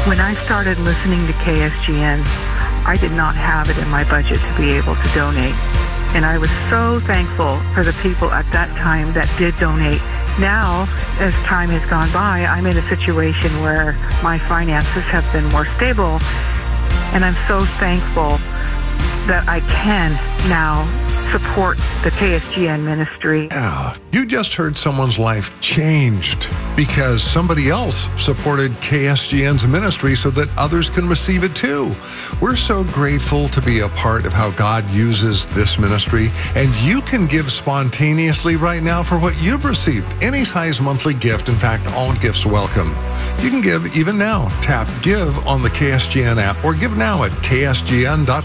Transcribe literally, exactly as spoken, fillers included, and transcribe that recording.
When I started listening to K S G N, I did not have it in my budget to be able to donate. And I was so thankful for the people at that time that did donate. Now, as time has gone by, I'm in a situation where my finances have been more stable, and I'm so thankful that I can now support the K S G N ministry. Yeah, you just heard someone's life changed because somebody else supported K S G N's ministry so that others can receive it too. We're so grateful to be a part of how God uses this ministry, and you can give spontaneously right now for what you've received. Any size monthly gift, in fact, all gifts welcome. You can give even now. Tap Give on the K S G N app or give now at K S G N dot